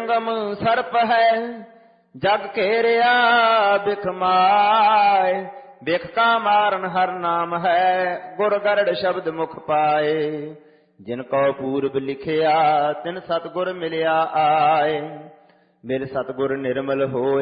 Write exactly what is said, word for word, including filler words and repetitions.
ਜੰਗਮ ਸਰਪ ਹੈ, ਜਗ ਘੇਰਿਆ ਬਿਖ ਮਾਏ। ਬਿਖ ਕਾ ਮਾਰਨ ਹਰ ਨਾਮ ਹੈ, ਗੁਰ ਗਰੜ ਸ਼ਬਦ ਮੁਖ ਪਾਏ। ਜਿਨ ਕਉ ਪੂਰਬ ਲਿਖਿਆ, ਤਿਨ ਸਤਿਗੁਰ ਮਿਲਿਆ ਆਏ। ਮਿਲ ਸਤਿਗੁਰ ਨਿਰਮਲ ਹੋਏ।